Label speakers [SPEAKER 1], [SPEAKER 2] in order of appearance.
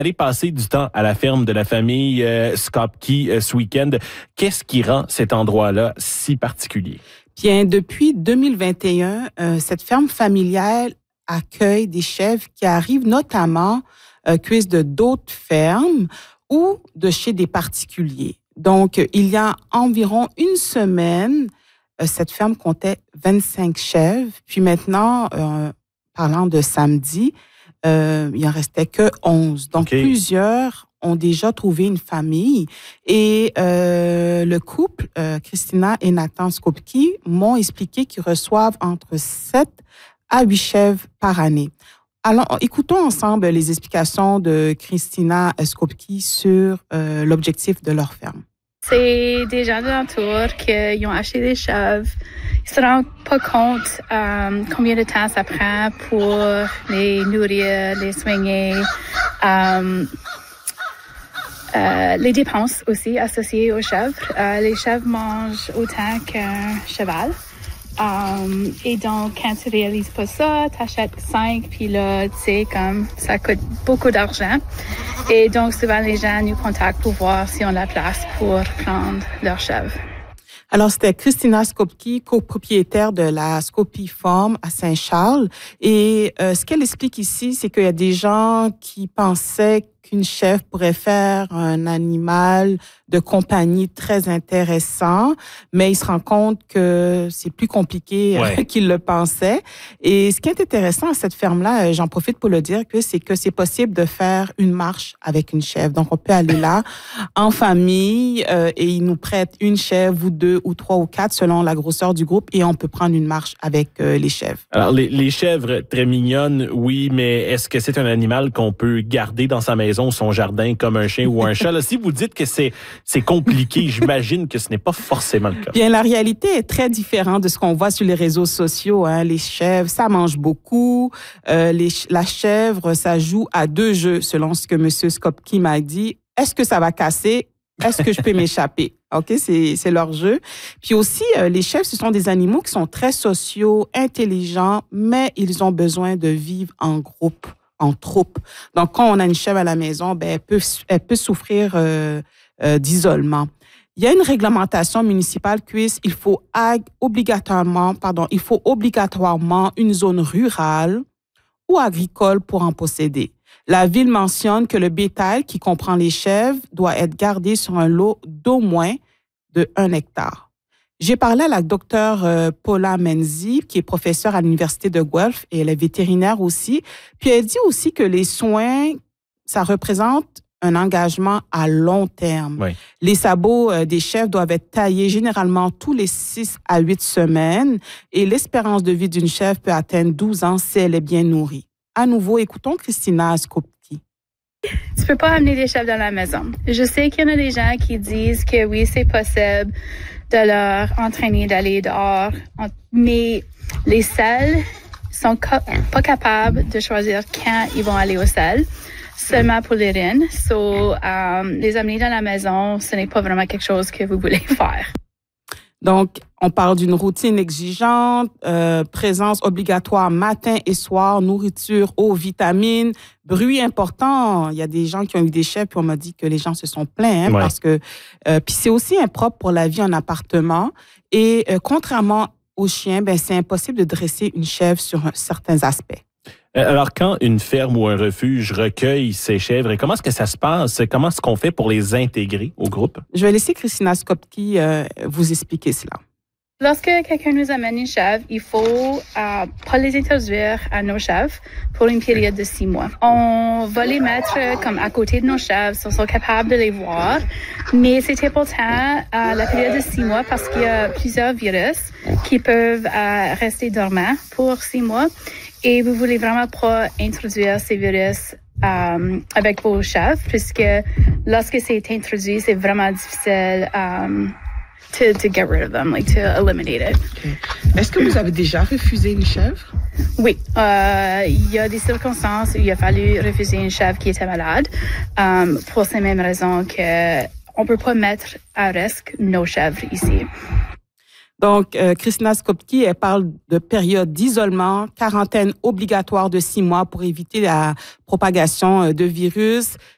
[SPEAKER 1] Allez passer du temps à la ferme de la famille Skopki ce week-end. Qu'est-ce qui rend cet endroit-là si particulier?
[SPEAKER 2] Bien, depuis 2021, cette ferme familiale accueille des chèvres qui arrivent notamment de d'autres fermes ou de chez des particuliers. Donc, il y a environ une semaine, cette ferme comptait 25 chèvres. Puis maintenant, parlant de samedi, il en restait que 11. Donc, plusieurs ont déjà trouvé une famille. Et le couple, Christina et Nathan Skopki, m'ont expliqué qu'ils reçoivent entre 7 à 8 chèvres par année. Alors, écoutons ensemble les explications de Christina Skopki sur l'objectif de leur ferme.
[SPEAKER 3] C'est des gens de l'entour qui ont acheté des chèvres. Ils se rendent pas compte combien de temps ça prend pour les nourrir, les soigner. Les dépenses aussi associées aux chèvres. Les chèvres mangent autant qu'un cheval. Et donc, quand tu réalises pas ça, t'achètes 5, puis là, tu sais, comme ça coûte beaucoup d'argent. Et donc, souvent, les gens nous contactent pour voir si on a la place pour prendre leurs chèvres.
[SPEAKER 2] Alors, c'était Christina Skopki, copropriétaire de la Skopje Farm à Saint-Charles. Et ce qu'elle explique ici, c'est qu'il y a des gens qui pensaient qu'une chèvre pourrait faire un animal de compagnie très intéressant, mais ils se rendent compte que c'est plus compliqué qu'ils le pensaient. Et ce qui est intéressant à cette ferme-là, j'en profite pour le dire, c'est que c'est possible de faire une marche avec une chèvre. Donc, on peut aller là en famille et ils nous prêtent une chèvre ou 2 ou 3 ou 4 selon la grosseur du groupe et on peut prendre une marche avec les chèvres.
[SPEAKER 1] Alors, les chèvres, très mignonnes, oui, mais est-ce que c'est un animal qu'on peut garder dans sa maison, son jardin, comme un chien ou un chat? Là, si vous dites que c'est compliqué, j'imagine que ce n'est pas forcément le cas.
[SPEAKER 2] Bien, la réalité est très différente de ce qu'on voit sur les réseaux sociaux. Hein. Les chèvres, ça mange beaucoup. La chèvre, ça joue à 2 jeux, selon ce que M. Skopki m'a dit. Est-ce que ça va casser? Est-ce que je peux m'échapper? OK, c'est leur jeu. Puis aussi, les chèvres, ce sont des animaux qui sont très sociaux, intelligents, mais ils ont besoin de vivre en groupe, en troupe. Donc, quand on a une chèvre à la maison, ben, elle peut souffrir d'isolement. Il y a une réglementation municipale il faut obligatoirement une zone rurale ou agricole pour en posséder. La ville mentionne que le bétail, qui comprend les chèvres, doit être gardé sur un lot d'au moins de 1 hectare. J'ai parlé à la docteure Paula Menzi, qui est professeure à l'Université de Guelph, et elle est vétérinaire aussi. Puis elle dit aussi que les soins, ça représente un engagement à long terme.
[SPEAKER 1] Oui.
[SPEAKER 2] Les sabots des chèvres doivent être taillés généralement tous les 6 à 8 semaines et l'espérance de vie d'une chèvre peut atteindre 12 ans si elle est bien nourrie. À nouveau, écoutons Christina Skopki.
[SPEAKER 3] Tu peux pas amener des chèvres dans la maison. Je sais qu'il y en a des gens qui disent que oui, c'est possible de leur entraîner d'aller dehors, mais les selles sont pas capables de choisir quand ils vont aller au selle. Seulement pour les reines. Les amener dans la maison, ce n'est pas vraiment quelque chose que vous voulez faire.
[SPEAKER 2] Donc, on parle d'une routine exigeante, présence obligatoire matin et soir, nourriture, eau, vitamines, bruit important. Il y a des gens qui ont eu des chèvres, puis on m'a dit que les gens se sont plaints, parce que... puis c'est aussi impropre pour la vie en appartement. Et contrairement aux chiens, ben c'est impossible de dresser une chèvre sur certains aspects.
[SPEAKER 1] Alors, quand une ferme ou un refuge recueille ces chèvres, comment est-ce que ça se passe? Comment est-ce qu'on fait pour les intégrer au groupe?
[SPEAKER 2] Je vais laisser Christina Skopki vous expliquer cela.
[SPEAKER 3] Lorsque quelqu'un nous amène une chèvre, il faut pas les introduire à nos chèvres pour une période de 6 mois. On va les mettre comme à côté de nos chèvres, si on sont capables de les voir. Mais c'est important la période de 6 mois parce qu'il y a plusieurs virus qui peuvent rester dormants pour 6 mois. Et vous voulez vraiment pas introduire ces virus avec vos chèvres, puisque lorsque c'est introduit, c'est vraiment difficile to get rid of them, to eliminate it.
[SPEAKER 2] Okay. Est-ce que vous avez déjà refusé une chèvre?
[SPEAKER 3] Oui. Il y a des circonstances où il a fallu refuser une chèvre qui était malade pour ces mêmes raisons qu'on peut pas mettre à risque nos chèvres ici.
[SPEAKER 2] Donc, Christina Skopki, elle parle de période d'isolement, quarantaine obligatoire de 6 mois pour éviter la propagation de virus.